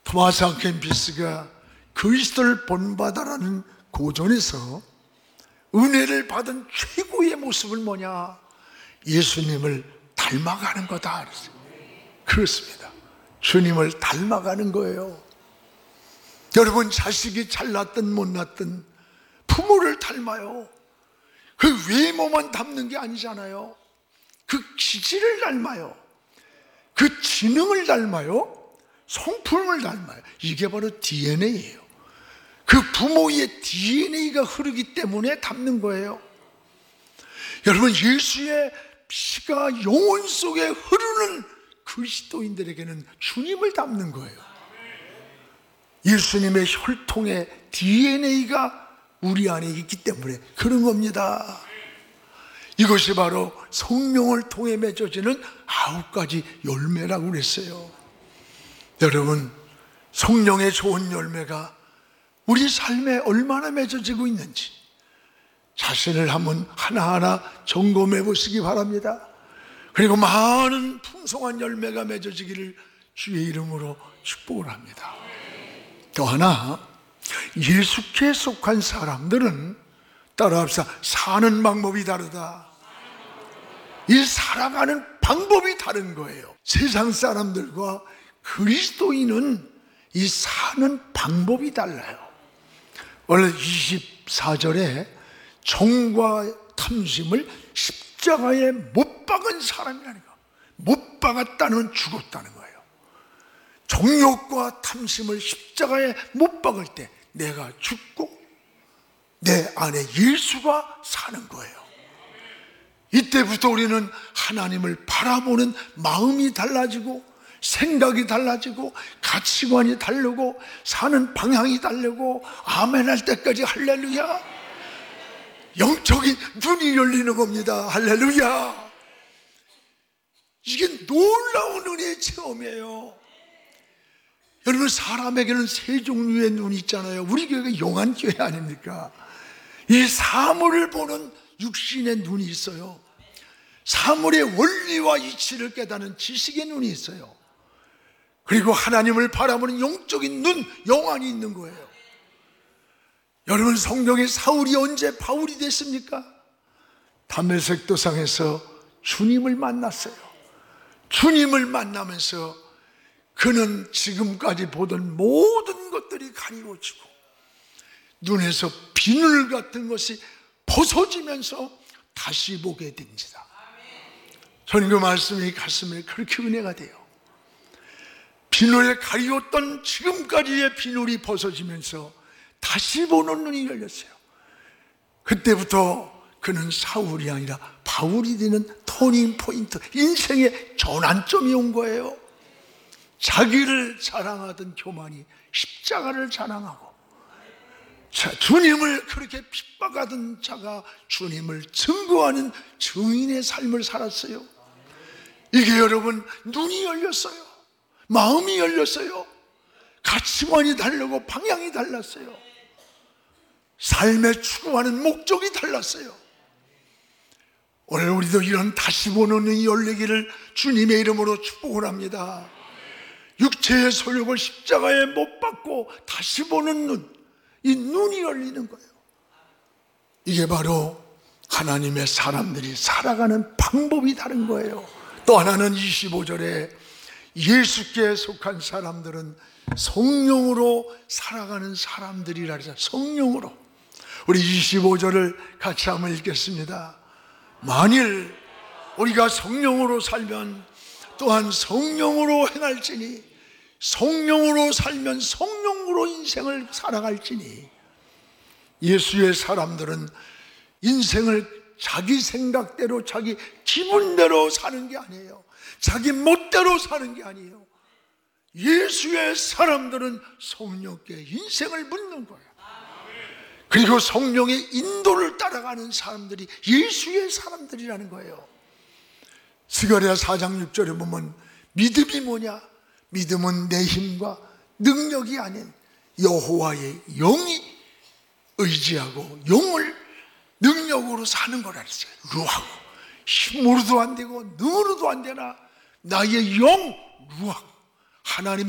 토마스 캠피스가 그리스도를 본받아라는 고전에서 은혜를 받은 최고의 모습은 뭐냐? 예수님을 닮아가는 거다 그랬어요. 그렇습니다. 주님을 닮아가는 거예요. 여러분, 자식이 잘났든 못났든 부모를 닮아요. 그 외모만 닮는 게 아니잖아요. 그 기질을 닮아요. 그 지능을 닮아요. 성품을 닮아요. 이게 바로 DNA예요. 그 부모의 DNA가 흐르기 때문에 닮는 거예요. 여러분, 예수의 피가 영혼 속에 흐르는 그리스도인들에게는 주님을 닮는 거예요. 예수님의 혈통의 DNA가 우리 안에 있기 때문에 그런 겁니다. 이것이 바로 성령을 통해 맺어지는 9가지 열매라고 그랬어요. 여러분, 성령의 좋은 열매가 우리 삶에 얼마나 맺어지고 있는지 자신을 한번 하나하나 점검해 보시기 바랍니다. 그리고 많은 풍성한 열매가 맺어지기를 주의 이름으로 축복을 합니다. 또 하나, 예수께 속한 사람들은 따라합시다. 사는 방법이 다르다. 이 살아가는 방법이 다른 거예요. 세상 사람들과 그리스도인은 이 사는 방법이 달라요. 원래 24절에 정과 탐심을 십자가에 못 박은 사람이라는 거. 못 박았다는 죽었다는 거예요. 정욕과 탐심을 십자가에 못 박을 때 내가 죽고 내 안에 예수가 사는 거예요. 이때부터 우리는 하나님을 바라보는 마음이 달라지고 생각이 달라지고 가치관이 다르고 사는 방향이 다르고 아멘 할 때까지 할렐루야, 영적인 눈이 열리는 겁니다. 할렐루야. 이게 놀라운 은혜의 체험이에요. 여러분, 사람에게는 세 종류의 눈이 있잖아요. 우리 교회가 용안교회 아닙니까? 이 사물을 보는 육신의 눈이 있어요. 사물의 원리와 이치를 깨닫는 지식의 눈이 있어요. 그리고 하나님을 바라보는 영적인 눈, 영안이 있는 거예요. 여러분, 성경의 사울이 언제 바울이 됐습니까? 다메섹 도상에서 주님을 만났어요. 주님을 만나면서 그는 지금까지 보던 모든 것들이 가리워지고 눈에서 비늘 같은 것이 벗어지면서 다시 보게 됩니다. 저는 그 말씀이 가슴에 그렇게 은혜가 돼요. 비늘에 가리웠던 지금까지의 비늘이 벗어지면서 다시 보는 눈이 열렸어요. 그때부터 그는 사울이 아니라 바울이 되는 터닝 포인트, 인생의 전환점이 온 거예요. 자기를 자랑하던 교만이 십자가를 자랑하고, 주님을 그렇게 핍박하던 자가 주님을 증거하는 증인의 삶을 살았어요. 이게 여러분, 눈이 열렸어요. 마음이 열렸어요. 가치관이 다르고 방향이 달랐어요. 삶에 추구하는 목적이 달랐어요. 오늘 우리도 이런 다시 보는 눈이 열리기를 주님의 이름으로 축복을 합니다. 육체의 소욕을 십자가에 못 박고 다시 보는 눈, 이 눈이 열리는 거예요. 이게 바로 하나님의 사람들이 살아가는 방법이 다른 거예요. 또 하나는 25절에 예수께 속한 사람들은 성령으로 살아가는 사람들이라 그랬어요. 성령으로. 우리 25절을 같이 한번 읽겠습니다. 만일 우리가 성령으로 살면 또한 성령으로 행할지니, 성령으로 살면 성령으로 인생을 살아갈지니. 예수의 사람들은 인생을 자기 생각대로 자기 기분대로 사는 게 아니에요. 자기 멋대로 사는 게 아니에요. 예수의 사람들은 성령께 인생을 묻는 거예요. 그리고 성령의 인도를 따라가는 사람들이 예수의 사람들이라는 거예요. 스가랴 4장 6절에 보면 믿음이 뭐냐? 믿음은 내 힘과 능력이 아닌 여호와의 영이 의지하고 영을 능력으로 사는 거라 그랬어요. 루하고 힘으로도 안 되고 능으로도 안 되나 나의 영 루하고 하나님의